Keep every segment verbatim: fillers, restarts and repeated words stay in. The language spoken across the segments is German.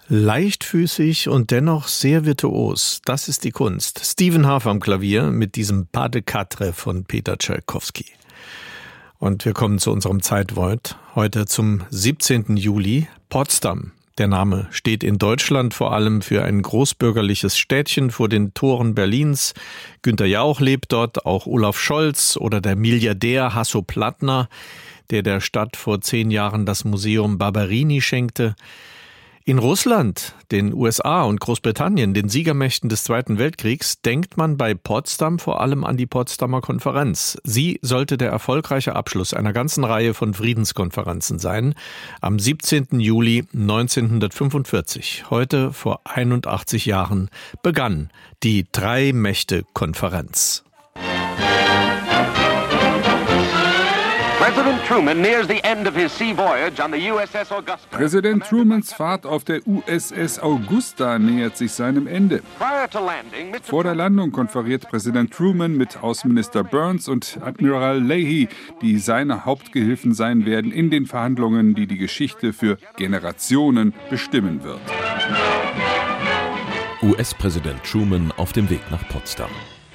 Leichtfüßig und dennoch sehr virtuos, das ist die Kunst. Stephen Harf am Klavier mit diesem Pas de Quatre von Peter Tschaikowski. Und wir kommen zu unserem Zeitwort, heute zum siebzehnten Juli, Potsdam. Der Name steht in Deutschland vor allem für ein großbürgerliches Städtchen vor den Toren Berlins. Günter Jauch lebt dort, auch Olaf Scholz oder der Milliardär Hasso Plattner, der der Stadt vor zehn Jahren das Museum Barberini schenkte. In Russland, den U S A und Großbritannien, den Siegermächten des Zweiten Weltkriegs, denkt man bei Potsdam vor allem an die Potsdamer Konferenz. Sie sollte der erfolgreiche Abschluss einer ganzen Reihe von Friedenskonferenzen sein. Am siebzehnten Juli neunzehnhundertfünfundvierzig, heute vor einundachtzig Jahren, begann die Drei-Mächte-Konferenz. Präsident Trumans Fahrt auf der U S S Augusta nähert sich seinem Ende. Vor der Landung konferiert Präsident Truman mit Außenminister Burns und Admiral Leahy, die seine Hauptgehilfen sein werden in den Verhandlungen, die die Geschichte für Generationen bestimmen wird. U S-Präsident Truman auf dem Weg nach Potsdam.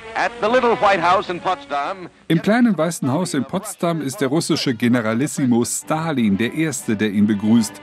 Im kleinen Weißen Haus in Potsdam ist der russische Generalissimo Stalin der Erste, der ihn begrüßt.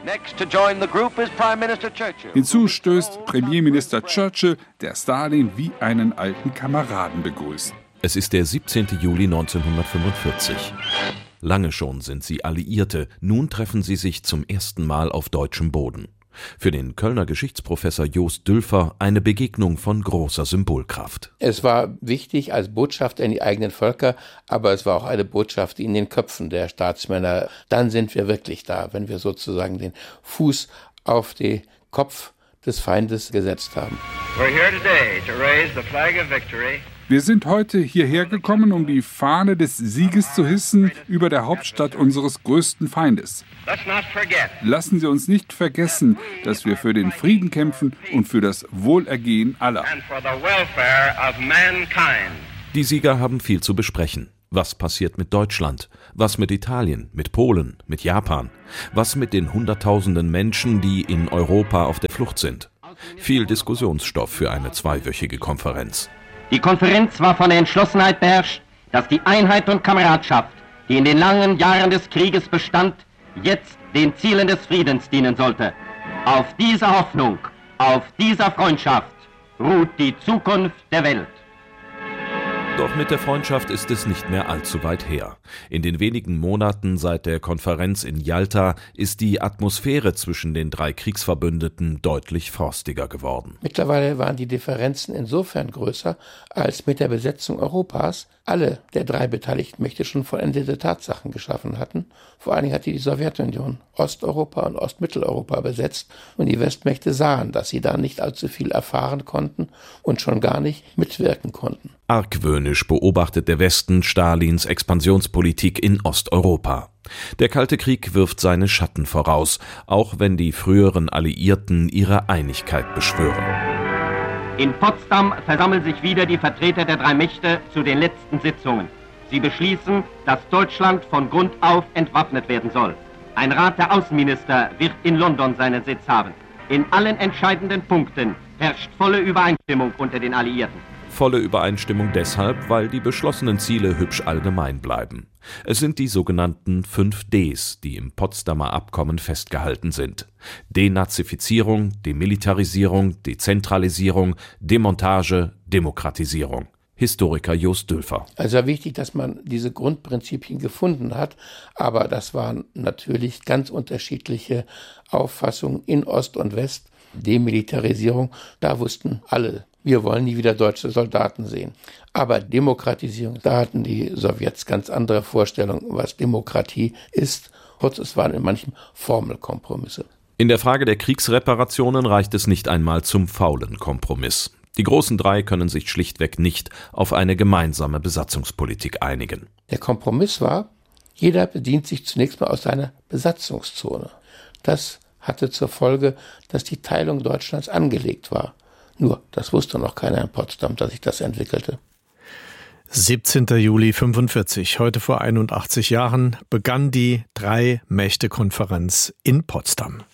Hinzu stößt Premierminister Churchill, der Stalin wie einen alten Kameraden begrüßt. Es ist der siebzehnten Juli neunzehnhundertfünfundvierzig. Lange schon sind sie Alliierte, nun treffen sie sich zum ersten Mal auf deutschem Boden. Für den Kölner Geschichtsprofessor Jost Dülfer eine Begegnung von großer Symbolkraft. Es war wichtig als Botschaft in die eigenen Völker, aber es war auch eine Botschaft in den Köpfen der Staatsmänner. Dann sind wir wirklich da, wenn wir sozusagen den Fuß auf den Kopf des Feindes gesetzt haben. We're here today to raise the flag of victory. Wir sind heute hierher gekommen, um die Fahne des Sieges zu hissen über der Hauptstadt unseres größten Feindes. Lassen Sie uns nicht vergessen, dass wir für den Frieden kämpfen und für das Wohlergehen aller. Die Sieger haben viel zu besprechen. Was passiert mit Deutschland? Was mit Italien, mit Polen, mit Japan? Was mit den Hunderttausenden Menschen, die in Europa auf der Flucht sind? Viel Diskussionsstoff für eine zweiwöchige Konferenz. Die Konferenz war von der Entschlossenheit beherrscht, dass die Einheit und Kameradschaft, die in den langen Jahren des Krieges bestand, jetzt den Zielen des Friedens dienen sollte. Auf dieser Hoffnung, auf dieser Freundschaft ruht die Zukunft der Welt. Doch mit der Freundschaft ist es nicht mehr allzu weit her. In den wenigen Monaten seit der Konferenz in Jalta ist die Atmosphäre zwischen den drei Kriegsverbündeten deutlich frostiger geworden. Mittlerweile waren die Differenzen insofern größer, als mit der Besetzung Europas alle der drei beteiligten Mächte schon vollendete Tatsachen geschaffen hatten. Vor allen Dingen hatte die Sowjetunion Osteuropa und Ostmitteleuropa besetzt und die Westmächte sahen, dass sie da nicht allzu viel erfahren konnten und schon gar nicht mitwirken konnten. Argwöhnisch beobachtet der Westen Stalins Expansionspolitik in Osteuropa. Der Kalte Krieg wirft seine Schatten voraus, auch wenn die früheren Alliierten ihre Einigkeit beschwören. In Potsdam versammeln sich wieder die Vertreter der drei Mächte zu den letzten Sitzungen. Sie beschließen, dass Deutschland von Grund auf entwaffnet werden soll. Ein Rat der Außenminister wird in London seinen Sitz haben. In allen entscheidenden Punkten herrscht volle Übereinstimmung unter den Alliierten. Volle Übereinstimmung deshalb, weil die beschlossenen Ziele hübsch allgemein bleiben. Es sind die sogenannten fünf Ds, die im Potsdamer Abkommen festgehalten sind. Denazifizierung, Demilitarisierung, Dezentralisierung, Demontage, Demokratisierung. Historiker Jost Dülfer. Also war wichtig, dass man diese Grundprinzipien gefunden hat, aber das waren natürlich ganz unterschiedliche Auffassungen in Ost und West. Demilitarisierung, da wussten alle, wir wollen nie wieder deutsche Soldaten sehen. Aber Demokratisierung, da hatten die Sowjets ganz andere Vorstellungen, was Demokratie ist. Kurz, es waren in manchem Formelkompromisse. In der Frage der Kriegsreparationen reicht es nicht einmal zum faulen Kompromiss. Die großen drei können sich schlichtweg nicht auf eine gemeinsame Besatzungspolitik einigen. Der Kompromiss war, jeder bedient sich zunächst mal aus seiner Besatzungszone. Das hatte zur Folge, dass die Teilung Deutschlands angelegt war. Nur, das wusste noch keiner in Potsdam, dass sich das entwickelte. siebzehnten Juli fünfundvierzig, heute vor einundachtzig Jahren, begann die Drei-Mächte-Konferenz in Potsdam.